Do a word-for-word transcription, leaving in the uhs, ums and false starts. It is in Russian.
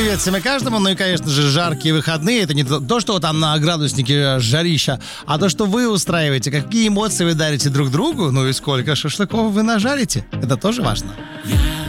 Привет всем и каждому. Ну и, конечно же, жаркие выходные. Это не то, то, что там на градуснике жарища, а то, что вы устраиваете. Какие эмоции вы дарите друг другу, ну и сколько шашлыков вы нажарите. Это тоже важно.